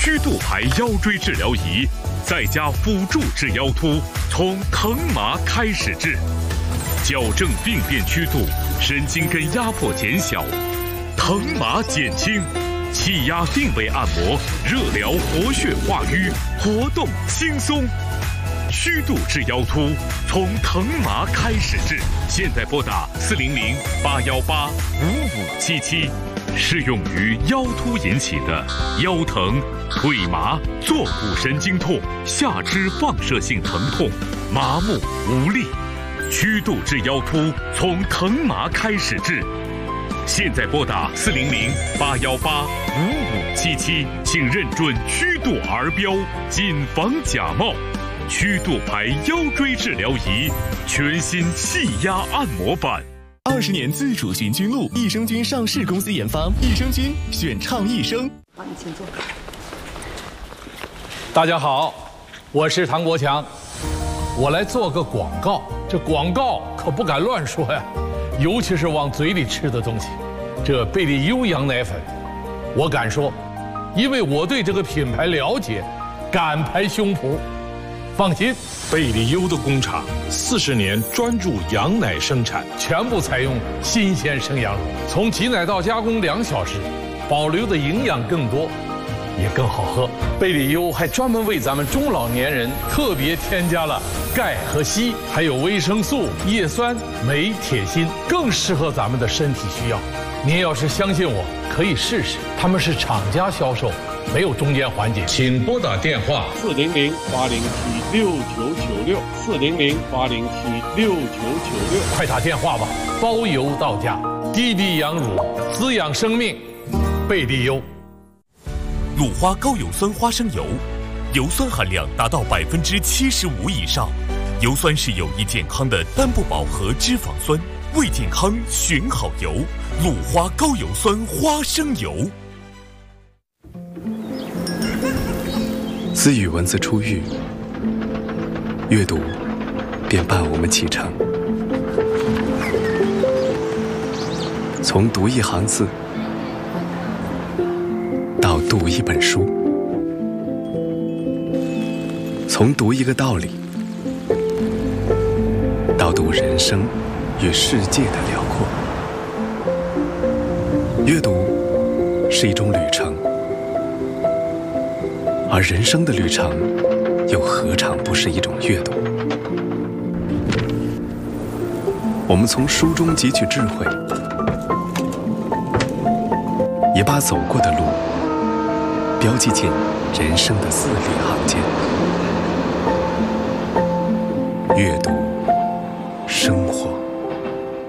曲度牌腰椎治疗仪，再加辅助治腰突，从疼麻开始治，矫正病变曲度，神经根压迫减小，疼麻减轻，气压定位按摩，热疗活血化瘀，活动轻松。曲度治腰突，从疼麻开始治。现在拨打400-818-5577，适用于腰突引起的腰疼、腿麻、坐骨神经痛、下肢放射性疼痛、麻木无力。曲度治腰突，从疼麻开始治。现在拨打400-818-5577，请认准曲度儿标，谨防假冒。曲度牌腰椎治疗仪，全新气压按摩版。 20年自主循菌露，益生菌上市公司研发，益生菌选倡益生。 好，你请坐。 大家好，我是唐国强，我来做个广告。这广告可不敢乱说呀，尤其是往嘴里吃的东西。这贝利优羊奶粉，我敢说，因为我对这个品牌了解，敢拍胸脯。放心， 贝利优的工厂40年专注羊奶生产， 全部采用新鲜生羊乳，从挤奶到加工2小时，保留的营养更多，也更好喝。贝利优还专门为咱们中老年人特别添加了钙和硒，还有维生素、叶酸、镁、铁、锌，更适合咱们的身体需要。您要是相信我，可以试试，他们是厂家销售，没有中间环节。 请拨打电话 400-807-6996，400-807-6996，快打电话吧，包邮到家。低比羊乳，滋养生命，贝利优。 鲁花高有酸花生油，油酸含量达到75%以上，油酸是有益健康的单不饱和脂肪酸，为健康选好油，鲁花高有酸花生油。 自语文字出狱，阅读便伴我们启程。从读一行字到读一本书，从读一个道理到读人生与世界的辽阔。阅读是一种旅程，而人生的旅程又何尝不是一种阅读？我们从书中汲取智慧，也把走过的路标记进人生的字里行间。阅读，生活。